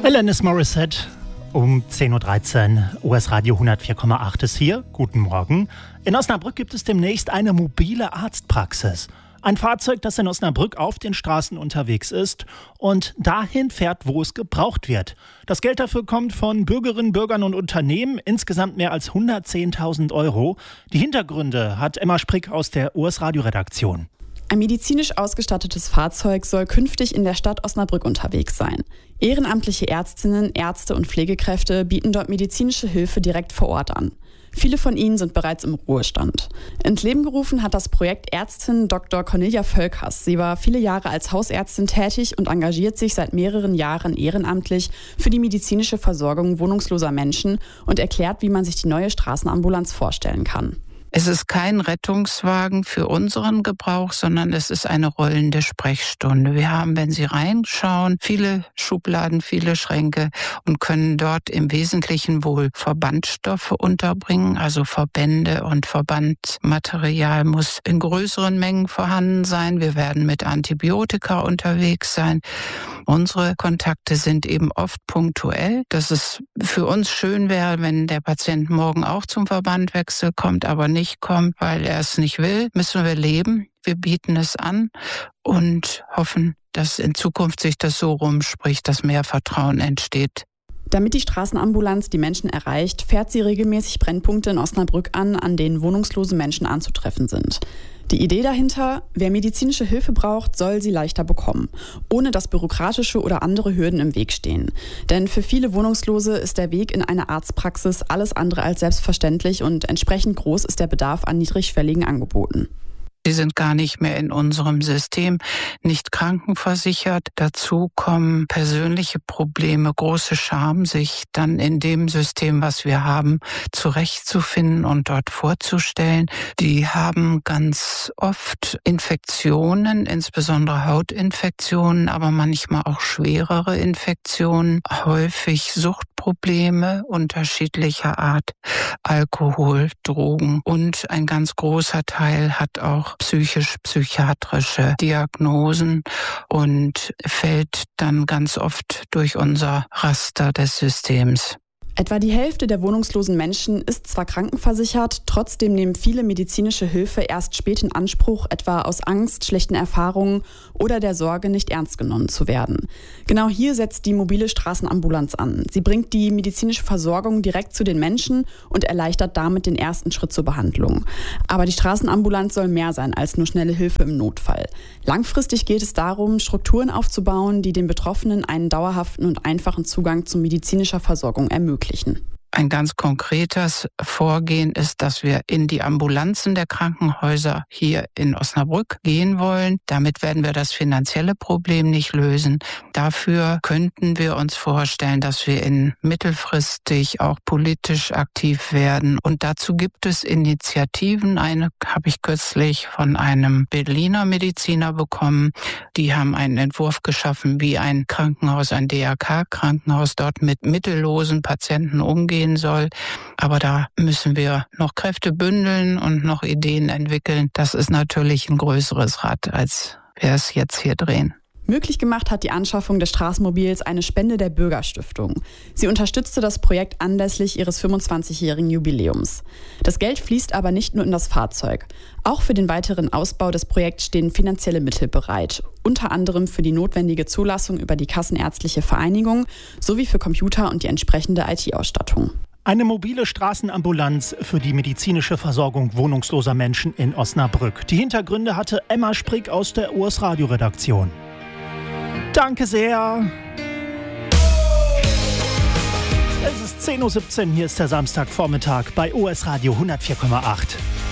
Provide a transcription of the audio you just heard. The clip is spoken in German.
Alanis Morissette um 10.13 Uhr, US Radio 104,8 ist hier. Guten Morgen. In Osnabrück gibt es demnächst eine mobile Arztpraxis. Ein Fahrzeug, das in Osnabrück auf den Straßen unterwegs ist und dahin fährt, wo es gebraucht wird. Das Geld dafür kommt von Bürgerinnen, Bürgern und Unternehmen, insgesamt mehr als 110.000 Euro. Die Hintergründe hat Emma Sprick aus der US Radio Redaktion. Ein medizinisch ausgestattetes Fahrzeug soll künftig in der Stadt Osnabrück unterwegs sein. Ehrenamtliche Ärztinnen, Ärzte und Pflegekräfte bieten dort medizinische Hilfe direkt vor Ort an. Viele von ihnen sind bereits im Ruhestand. Ins Leben gerufen hat das Projekt Ärztin Dr. Cornelia Völkers. Sie war viele Jahre als Hausärztin tätig und engagiert sich seit mehreren Jahren ehrenamtlich für die medizinische Versorgung wohnungsloser Menschen und erklärt, wie man sich die neue Straßenambulanz vorstellen kann. Es ist kein Rettungswagen für unseren Gebrauch, sondern es ist eine rollende Sprechstunde. Wir haben, wenn Sie reinschauen, viele Schubladen, viele Schränke und können dort im Wesentlichen wohl Verbandstoffe unterbringen. Also Verbände und Verbandmaterial muss in größeren Mengen vorhanden sein. Wir werden mit Antibiotika unterwegs sein. Unsere Kontakte sind eben oft punktuell. Dass es für uns schön wäre, wenn der Patient morgen auch zum Verbandwechsel kommt, aber nicht kommt, weil er es nicht will, müssen wir leben. Wir bieten es an und hoffen, dass in Zukunft sich das so rumspricht, dass mehr Vertrauen entsteht. Damit die Straßenambulanz die Menschen erreicht, fährt sie regelmäßig Brennpunkte in Osnabrück an denen wohnungslose Menschen anzutreffen sind. Die Idee dahinter: wer medizinische Hilfe braucht, soll sie leichter bekommen, ohne dass bürokratische oder andere Hürden im Weg stehen. Denn für viele Wohnungslose ist der Weg in eine Arztpraxis alles andere als selbstverständlich und entsprechend groß ist der Bedarf an niedrigschwelligen Angeboten. Sie sind gar nicht mehr in unserem System, nicht krankenversichert. Dazu kommen persönliche Probleme, große Scham, sich dann in dem System, was wir haben, zurechtzufinden und dort vorzustellen. Die haben ganz oft Infektionen, insbesondere Hautinfektionen, aber manchmal auch schwerere Infektionen, häufig Suchtprobleme unterschiedlicher Art, Alkohol, Drogen und ein ganz großer Teil hat auch psychisch-psychiatrische Diagnosen und fällt dann ganz oft durch unser Raster des Systems. Etwa die Hälfte der wohnungslosen Menschen ist zwar krankenversichert, trotzdem nehmen viele medizinische Hilfe erst spät in Anspruch, etwa aus Angst, schlechten Erfahrungen oder der Sorge, nicht ernst genommen zu werden. Genau hier setzt die mobile Straßenambulanz an. Sie bringt die medizinische Versorgung direkt zu den Menschen und erleichtert damit den ersten Schritt zur Behandlung. Aber die Straßenambulanz soll mehr sein als nur schnelle Hilfe im Notfall. Langfristig geht es darum, Strukturen aufzubauen, die den Betroffenen einen dauerhaften und einfachen Zugang zu medizinischer Versorgung ermöglichen. Ein ganz konkretes Vorgehen ist, dass wir in die Ambulanzen der Krankenhäuser hier in Osnabrück gehen wollen. Damit werden wir das finanzielle Problem nicht lösen. Dafür könnten wir uns vorstellen, dass wir mittelfristig auch politisch aktiv werden. Und dazu gibt es Initiativen. Eine habe ich kürzlich von einem Berliner Mediziner bekommen. Die haben einen Entwurf geschaffen, wie ein Krankenhaus, ein DRK-Krankenhaus dort mit mittellosen Patienten umgehen soll. Aber da müssen wir noch Kräfte bündeln und noch Ideen entwickeln. Das ist natürlich ein größeres Rad, als wir es jetzt hier drehen. Möglich gemacht hat die Anschaffung des Straßenmobils eine Spende der Bürgerstiftung. Sie unterstützte das Projekt anlässlich ihres 25-jährigen Jubiläums. Das Geld fließt aber nicht nur in das Fahrzeug. Auch für den weiteren Ausbau des Projekts stehen finanzielle Mittel bereit. Unter anderem für die notwendige Zulassung über die Kassenärztliche Vereinigung sowie für Computer und die entsprechende IT-Ausstattung. Eine mobile Straßenambulanz für die medizinische Versorgung wohnungsloser Menschen in Osnabrück. Die Hintergründe hatte Emma Sprick aus der US Radio Redaktion. Danke sehr. Es ist 10.17 Uhr, hier ist der Samstagvormittag bei US Radio 104,8.